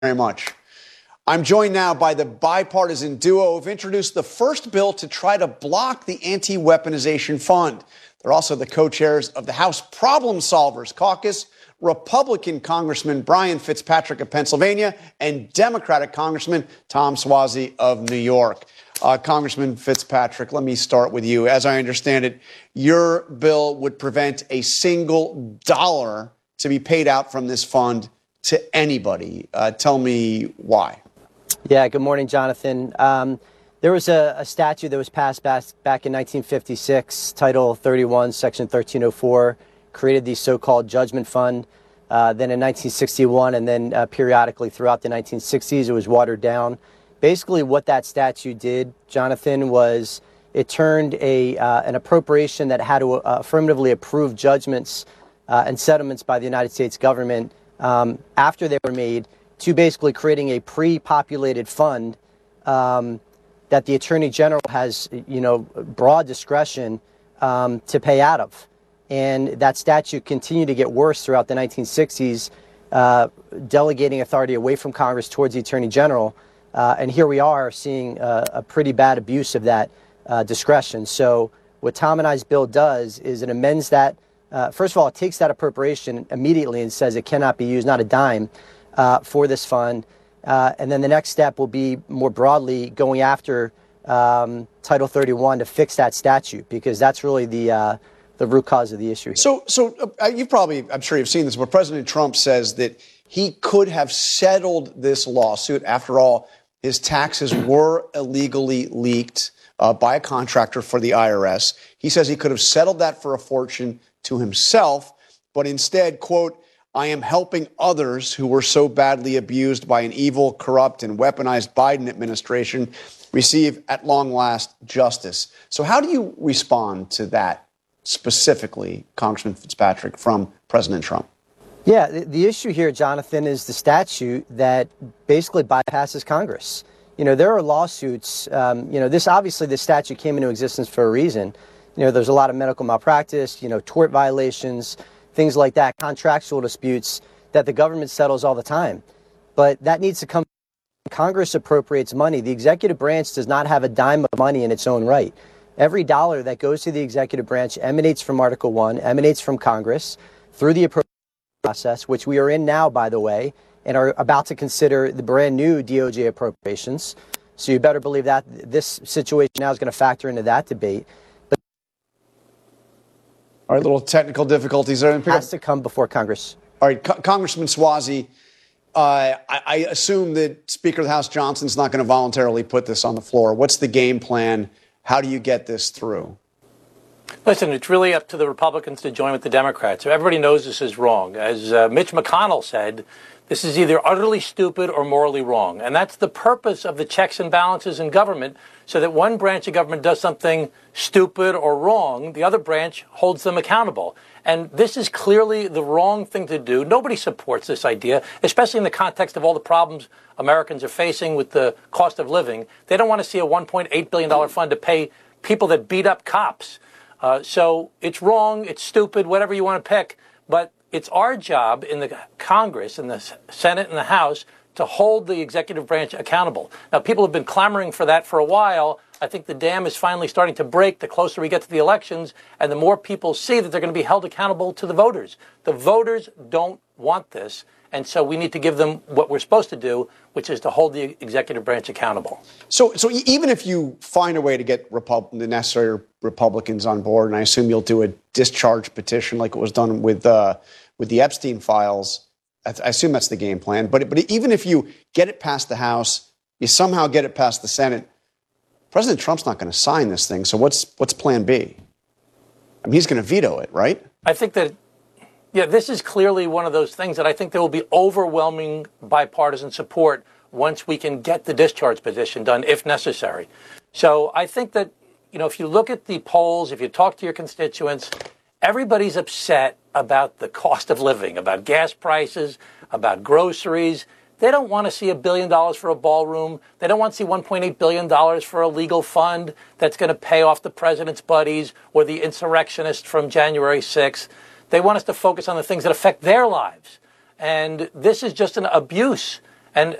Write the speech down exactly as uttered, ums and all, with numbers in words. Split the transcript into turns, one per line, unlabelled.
Very much. I'm joined now by the bipartisan duo who've introduced the first bill to try to block the Anti-Weaponization Fund. They're also the co-chairs of the House Problem Solvers Caucus, Republican Congressman Brian Fitzpatrick of Pennsylvania and Democratic Congressman Tom Suozzi of New York. Uh, Congressman Fitzpatrick, let me start with you. As I understand it, your bill would prevent a single dollar to be paid out from this fund to anybody. Uh, tell me why.
Yeah, good morning, Jonathan. Um, there was a, a statute that was passed back, back in nineteen fifty-six, Title thirty-one, Section thirteen oh four, created the so-called Judgment Fund. Uh, then in nineteen sixty-one, and then uh, periodically throughout the nineteen sixties, it was watered down. Basically, what that statute did, Jonathan, was it turned a uh, an appropriation that had to uh, affirmatively approve judgments uh, and settlements by the United States government um, after they were made to basically creating a pre-populated fund um, that the Attorney General has, you know, broad discretion um, to pay out of. And that statute continued to get worse throughout the nineteen sixties, uh, delegating authority away from Congress towards the Attorney General. Uh, and here we are seeing uh, a pretty bad abuse of that uh, discretion. So what Tom and I's bill does is it amends that. Uh, first of all, it takes that appropriation immediately and says it cannot be used, not a dime, uh, for this fund. Uh, and then the next step will be more broadly going after um, Title thirty-one to fix that statute, because that's really the uh, the root cause of the issue here.
So, so uh, you probably, I'm sure you've seen this, but President Trump says that he could have settled this lawsuit. After all, his taxes were illegally leaked uh, by a contractor for the I R S. He says he could have settled that for a fortune to himself, but instead, quote, I am helping others who were so badly abused by an evil, corrupt, and weaponized Biden administration receive at long last justice. So how do you respond to that specifically, Congressman Fitzpatrick, from President Trump?
Yeah, the, the issue here, Jonathan, is the statute that basically bypasses Congress. You know, there are lawsuits. Um, you know, this obviously this statute came into existence for a reason. You know, there's a lot of medical malpractice, you know, tort violations, things like that, contractual disputes that the government settles all the time. But that needs to come. Congress appropriates money. The executive branch does not have a dime of money in its own right. Every dollar that goes to the executive branch emanates from Article one, emanates from Congress through the appropriation process, which we are in now, by the way, and are about to consider the brand new D O J appropriations. So you better believe that this situation now is going to factor into that debate. But
all right, little technical difficulties there.
It has to come before Congress.
All right, Co- Congressman Suozzi, uh, I, I assume that Speaker of the House Johnson's not going to voluntarily put this on the floor. What's the game plan? How do you get this through?
Listen, it's really up to the Republicans to join with the Democrats. Everybody knows this is wrong. As uh, Mitch McConnell said, this is either utterly stupid or morally wrong. And that's the purpose of the checks and balances in government, so that one branch of government does something stupid or wrong, the other branch holds them accountable. And this is clearly the wrong thing to do. Nobody supports this idea, especially in the context of all the problems Americans are facing with the cost of living. They don't want to see a one point eight billion dollars fund to pay people that beat up cops. Uh, so it's wrong, it's stupid, whatever you want to pick, but it's our job in the Congress, in the Senate and the House, to hold the executive branch accountable. Now, people have been clamoring for that for a while. I think the dam is finally starting to break the closer we get to the elections, and the more people see that they're going to be held accountable to the voters. The voters don't want this, and so we need to give them what we're supposed to do, which is to hold the executive branch accountable.
So, so even if you find a way to get Repub- the necessary Republicans on board, and I assume you'll do a discharge petition like it was done with uh, with the Epstein files, I, th- I assume that's the game plan. But but even if you get it past the House, you somehow get it past the Senate, President Trump's not going to sign this thing. So what's what's Plan B? I mean, he's going to veto it, right?
I think that. Yeah, this is clearly one of those things that I think there will be overwhelming bipartisan support once we can get the discharge petition done, if necessary. So I think that, you know, if you look at the polls, if you talk to your constituents, everybody's upset about the cost of living, about gas prices, about groceries. They don't want to see a billion dollars for a ballroom. They don't want to see one point eight billion dollars for a legal fund that's going to pay off the president's buddies or the insurrectionists from January sixth. They want us to focus on the things that affect their lives. And this is just an abuse. And